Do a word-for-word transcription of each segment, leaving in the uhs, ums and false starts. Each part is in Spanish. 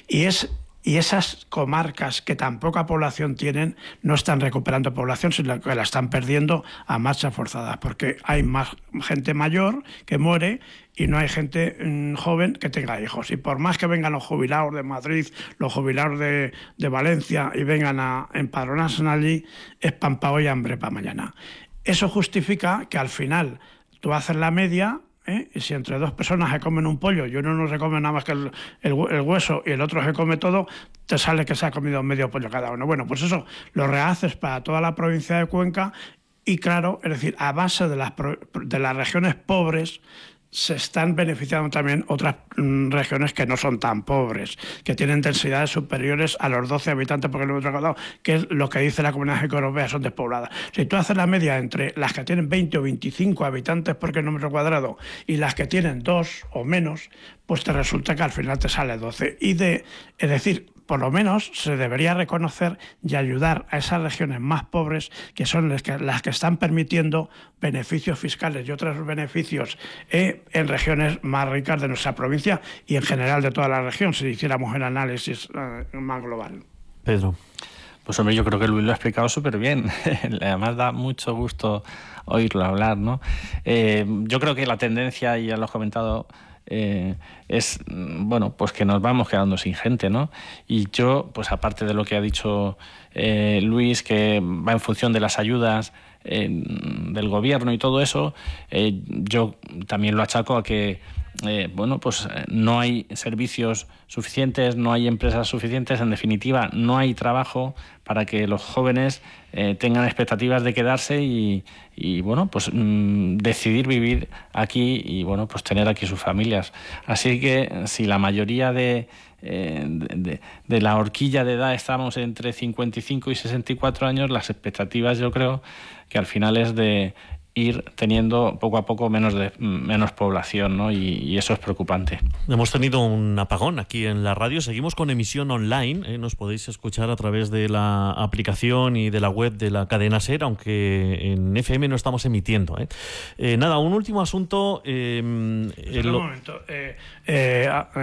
Y es... Y esas comarcas que tan poca población tienen no están recuperando población, sino que la están perdiendo a marchas forzadas, porque hay más gente mayor que muere y no hay gente mmm, joven que tenga hijos. Y por más que vengan los jubilados de Madrid, los jubilados de, de Valencia y vengan a empadronarse allí, es pan pa' hoy, hambre para mañana. Eso justifica que al final tú haces la media... ¿Eh? Y si entre dos personas se comen un pollo y uno no se come nada más que el, el, el hueso y el otro se come todo, te sale que se ha comido medio pollo cada uno. Bueno, pues eso lo rehaces para toda la provincia de Cuenca y claro, es decir, a base de las, de las regiones pobres se están beneficiando también otras mm, regiones que no son tan pobres, que tienen densidades superiores a los doce habitantes por kilómetro cuadrado, que es lo que dice la Comunidad Europea, son despobladas. Si tú haces la media entre las que tienen veinte o veinticinco habitantes por kilómetro cuadrado y las que tienen dos o menos, pues te resulta que al final te sale doce. Y de, es decir, por lo menos se debería reconocer y ayudar a esas regiones más pobres, que son las que, las que están permitiendo beneficios fiscales y otros beneficios eh, en regiones más ricas de nuestra provincia y en general de toda la región, si hiciéramos el análisis eh, más global. Pedro. Pues hombre, yo creo que Luis lo ha explicado súper bien. Además da mucho gusto oírlo hablar, ¿no? Eh, yo creo que la tendencia, y ya lo has comentado, Eh, es, bueno, pues que nos vamos quedando sin gente, ¿no? Y yo, pues aparte de lo que ha dicho eh, Luis, que va en función de las ayudas eh, del gobierno y todo eso, eh, yo también lo achaco a que Eh, bueno, pues no hay servicios suficientes, no hay empresas suficientes, en definitiva no hay trabajo para que los jóvenes eh, tengan expectativas de quedarse y, y bueno, pues mmm, decidir vivir aquí y bueno, pues tener aquí sus familias. Así que si la mayoría de, eh, de, de la horquilla de edad estamos entre cincuenta y cinco y sesenta y cuatro años, las expectativas yo creo que al final es de ir teniendo poco a poco menos de menos población, ¿no? Y, y eso es preocupante. Hemos tenido un apagón aquí en la radio. Seguimos con emisión online, ¿eh? Nos podéis escuchar a través de la aplicación y de la web de la cadena SER, aunque en F M no estamos emitiendo, ¿eh? Eh, nada, un último asunto. Eh, eh, lo... Un momento. Eh, eh,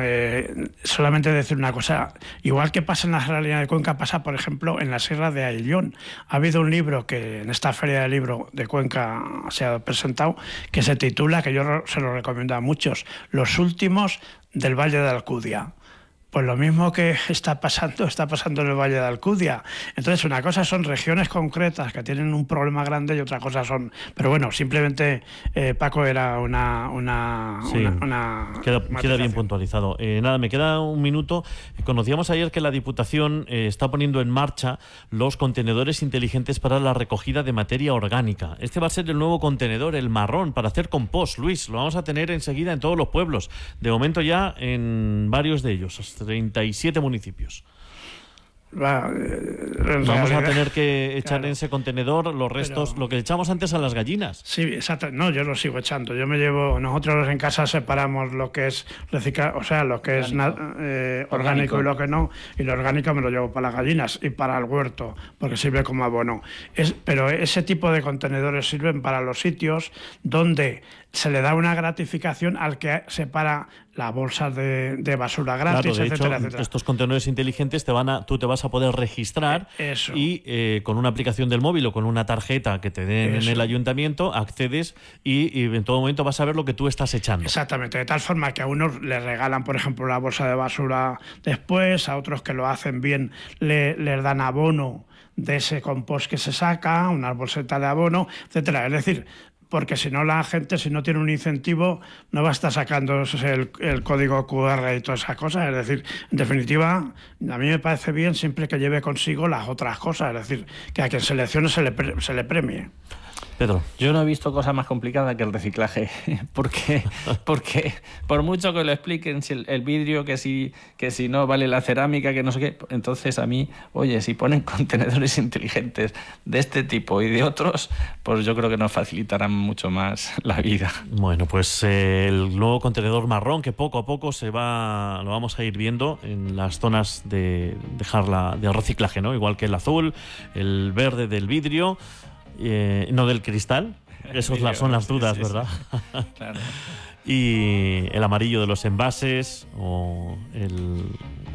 eh, solamente decir una cosa. Igual que pasa en la Serranía de Cuenca, pasa, por ejemplo, en la Sierra de Ayllón. Ha habido un libro que en esta Feria del Libro de Cuenca se ha presentado, que se titula, que yo se lo recomiendo a muchos, Los últimos del Valle de Alcudia. Pues lo mismo que está pasando, está pasando en el Valle de Alcudia. Entonces, una cosa son regiones concretas que tienen un problema grande y otra cosa son... Pero bueno, simplemente, eh, Paco, era una... una, sí, una, una queda, queda bien puntualizado. Eh, nada, me queda un minuto. Conocíamos ayer que la Diputación eh, está poniendo en marcha los contenedores inteligentes para la recogida de materia orgánica. Este va a ser el nuevo contenedor, el marrón, para hacer compost. Luis, lo vamos a tener enseguida en todos los pueblos. De momento ya en varios de ellos, treinta y siete municipios. Va, eh, Vamos a tener que echar claro. en ese contenedor los restos, Pero, lo que echamos antes a las gallinas. Sí, exacto. No, yo lo sigo echando. Yo me llevo, nosotros en casa separamos lo que es reciclar, o sea, lo que orgánico. es eh, orgánico, orgánico y lo que no, y lo orgánico me lo llevo para las gallinas y para el huerto, porque sirve como abono. Es, pero ese tipo de contenedores sirven para los sitios donde se le da una gratificación al que separa las bolsas de, de basura gratis, claro, de etcétera, hecho, etcétera. Estos contenedores inteligentes te van a, tú te vas a poder registrar Eso. y eh, con una aplicación del móvil o con una tarjeta que te den Eso. en el ayuntamiento accedes y, y en todo momento vas a ver lo que tú estás echando. Exactamente, de tal forma que a unos les regalan, por ejemplo, la bolsa de basura después, a otros que lo hacen bien le, les dan abono de ese compost que se saca, unas bolsetas de abono, etcétera. Es decir, porque si no la gente, si no tiene un incentivo, no va a estar sacando el, el código cu erre y todas esas cosas. Es decir, en definitiva, a mí me parece bien siempre que lleve consigo las otras cosas, es decir, que a quien seleccione se le, se le premie. Pedro. Yo no he visto cosa más complicada que el reciclaje, porque, porque por mucho que lo expliquen, si el, el vidrio, que si, que si no vale la cerámica, que no sé qué, entonces a mí, oye, si ponen contenedores inteligentes de este tipo y de otros, pues yo creo que nos facilitarán mucho más la vida. Bueno, pues eh, el nuevo contenedor marrón, que poco a poco se va, lo vamos a ir viendo en las zonas de dejarla de reciclaje, ¿no? Igual que el azul, el verde del vidrio. Eh, no del cristal, esas las, son las dudas, sí, sí, ¿verdad? Sí. Claro. Y el amarillo de los envases o el